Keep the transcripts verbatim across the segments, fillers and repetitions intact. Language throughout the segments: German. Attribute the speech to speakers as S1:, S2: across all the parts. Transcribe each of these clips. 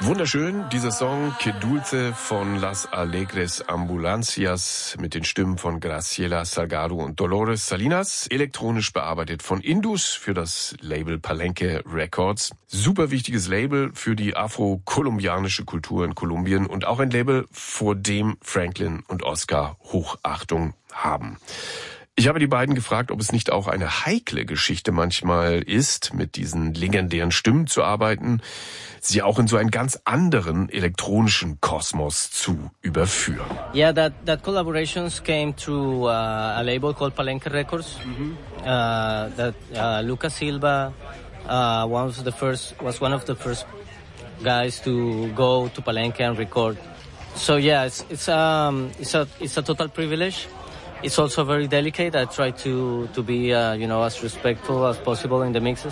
S1: Wunderschön, dieser Song Que Dulce von Las Alegres Ambulancias mit den Stimmen von Graciela Salgado und Dolores Salinas, elektronisch bearbeitet von Indus für das Label Palenque Records. Super wichtiges Label für die afro-kolumbianische Kultur in Kolumbien und auch ein Label, vor dem Franklin und Oscar Hochachtung haben. Ich habe die beiden gefragt, ob es nicht auch eine heikle Geschichte manchmal ist, mit diesen legendären Stimmen zu arbeiten, sie auch in so einen ganz anderen elektronischen Kosmos zu überführen.
S2: Yeah, that that collaborations came through uh, a label called Palenque Records. Mm-hmm. Uh, that uh, Lucas Silva uh, one of the first was one of the first guys to go to Palenque and record. So yeah, it's it's um it's a it's a total privilege. It's also very delicate. I try to to be uh, you know as respectful as possible in the mixes.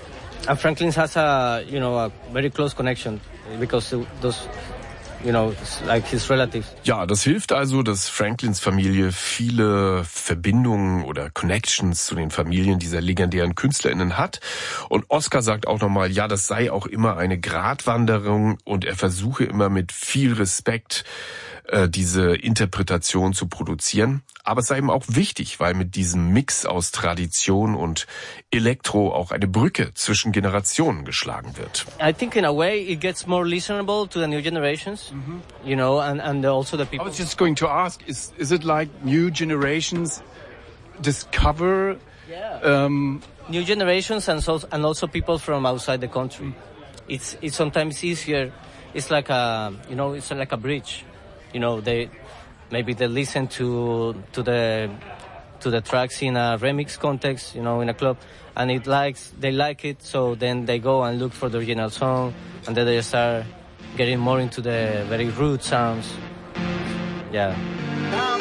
S2: And Franklin has a you know a very close connection because those you know like his relatives.
S1: Ja, das hilft also, dass Franklins Familie viele Verbindungen oder Connections zu den Familien dieser legendären KünstlerInnen hat. Und Oscar sagt auch nochmal, ja, das sei auch immer eine Gratwanderung und er versuche immer mit viel Respekt diese Interpretation zu produzieren. Aber es sei ihm auch wichtig, weil mit diesem Mix aus Tradition und Elektro auch eine Brücke zwischen Generationen geschlagen wird.
S2: I think in a way it gets more listenable to the new generations, mm-hmm. you know, and, and also the people.
S3: I was just going to ask, is, is it like new generations discover?
S2: Yeah.
S3: Um,
S2: new generations and, so, and also people from outside the country. It's, it's sometimes easier. It's like a, you know, it's like a bridge. You know, they maybe they listen to to the to the tracks in a remix context, you know, in a club, and it likes they like it, so then they go and look for the original song, and then they start getting more into the very rude sounds. Yeah.